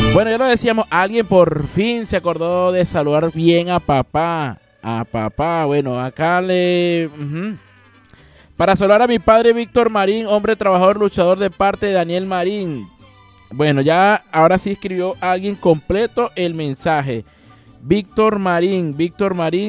Bueno, ya lo decíamos, alguien por fin se acordó de saludar bien a papá. A papá, bueno, acá para saludar a mi padre Víctor Marín, hombre trabajador, luchador, de parte de Daniel Marín. Bueno, ya ahora sí escribió alguien completo el mensaje. Víctor Marín,